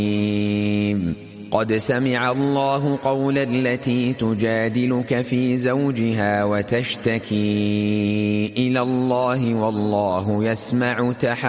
قد سمع الله قول التي تجادلك في زوجها وتشتكي إلى الله والله يسمع